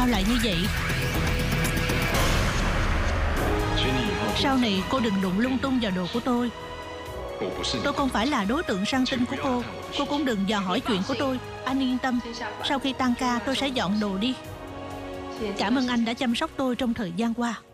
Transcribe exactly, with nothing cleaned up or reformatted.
Sao lại như vậy? Sau này cô đừng đụng lung tung vào đồ của tôi. Tôi không phải là đối tượng săn tin của cô. Cô cũng đừng dò hỏi chuyện của tôi. Anh yên tâm, sau khi tan ca tôi sẽ dọn đồ đi. Cảm ơn anh đã chăm sóc tôi trong thời gian qua.